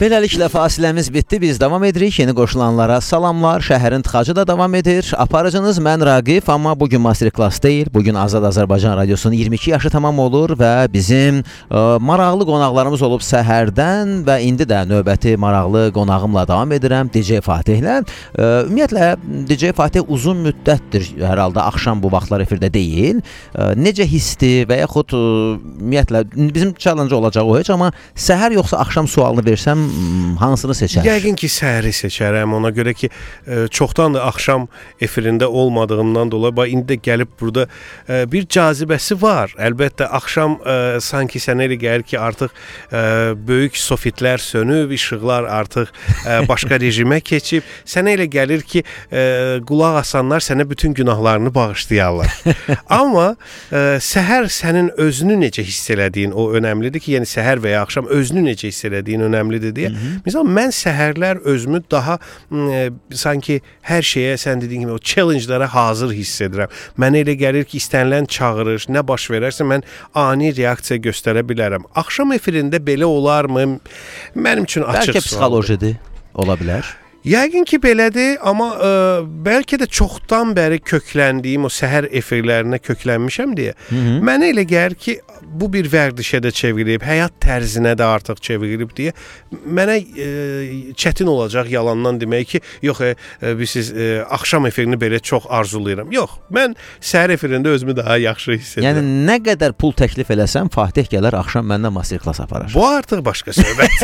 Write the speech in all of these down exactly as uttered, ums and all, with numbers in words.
Beləliklə fasiləmiz bitdi, biz davam edirik. Yeni qoşulanlara salamlar, şəhərin tıxacı da davam edir. Aparıcınız mən Raqif, amma bugün master-klass deyil. Bugün Azad Azərbaycan Radiosunun iyirmi iki yaşı tamam olur və bizim ə, maraqlı qonaqlarımız olub səhərdən və indi də növbəti maraqlı qonağımla davam edirəm, D J Fatihlə. Ə, ümumiyyətlə, D J Fatih uzun müddətdir, hər halda axşam bu vaxtlar efirdə deyil. Ə, necə hissdir və yaxud ə, ümumiyyətlə, bizim challenge olacaq o heç, amma səhər yoxsa axşam sualını versəm, hansını seçər? Yəqin ki, səhəri seçərəm. Ona görə ki, e, çoxdan da axşam efirində olmadığımdan dolayı bax indi də gəlib burada e, bir cazibəsi var. Əlbəttə axşam e, sanki sənə elə gəlir ki, artıq e, böyük sofitlər sönüb, işıqlar artıq e, başqa rejimə keçib. Sənə elə gəlir ki, e, qulaq asanlar sənə bütün günahlarını bağışlayarlar. Amma e, səhər sənin özünü necə hiss elədiyin o önəmlidir ki, yəni səhər və ya axşam özünü necə hiss elədiyin önəmlidir deyə. Məsələn, mən səhərlər özümü daha e, sanki hər şeyə, sən dediyin kimi, o challenge-lara hazır hiss edirəm. Mənə elə gəlir ki, istənilən çağırış, nə baş verərsə, mən ani reaksiya göstərə bilərəm. Axşam efirində belə olarmı? Mənim üçün açıq sualdır. Bəlkə psixolojidir, ola bilər. Yəqin ki, belədir, amma ə, bəlkə də çoxdan bəri kökləndiyim o səhər efirlərinə köklənmişəm deyə. Hı -hı. Mənə elə gəlir ki, bu bir vərdişə də çevrilib, həyat tərzinə də artıq çevrilib deyə mənə ə, çətin olacaq yalandan demək ki, yox, ə, biz siz ə, axşam efirini belə çox arzulayıram. Yox, mən səhər efirində özümü daha yaxşı hiss edirəm. Yəni, nə qədər pul təklif eləsəm, Fatih gələr axşam məndən master-klass aparar. Bu artıq başqa söhbət.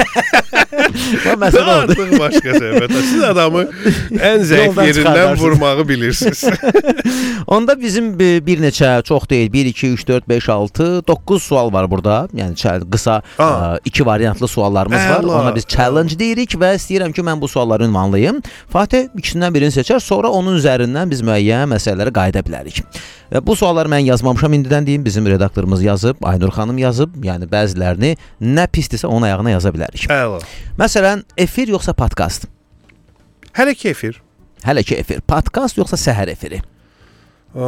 Bu məsələ oldu. Bu artıq başqa söhbət. Siz adamı ən zəif yerindən vurmağı bilirsiniz. Onda bizim bir neçə, çox deyil, bir, iki, üç, dörd, beş, altı, doqquz sual var burada. Yəni qısa Aa. iki variantlı suallarımız Əla. var. Ona biz challenge deyirik və istəyirəm ki, mən bu sualları ünvanlayım. Fatih ikisindən birini seçər, sonra onun üzərindən biz müəyyən məsələlərə qayıda bilərik. Və bu sualları mən yazmamışam, indidən deyim, bizim redaktorumuz yazıb, Aynur xanım yazıb, yəni bəzilərini nə pisdirsə onun ayağına yaza bilərik. Əla. Məsələn, efir yoxsa podkast? Hələ ki efir. Hələ ki efir. Podkast yoxsa səhər efiri?